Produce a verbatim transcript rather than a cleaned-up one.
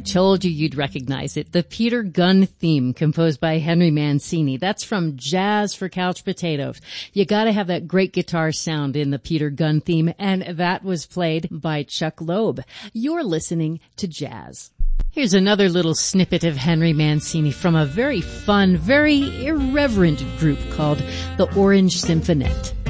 told you you'd recognize it. The Peter Gunn theme composed by Henry Mancini. That's from Jazz for Couch Potatoes. You gotta have that great guitar sound in the Peter Gunn theme, and that was played by Chuck Loeb. You're listening to Jazz. Here's another little snippet of Henry Mancini from a very fun, very irreverent group called the Orange Symphonette.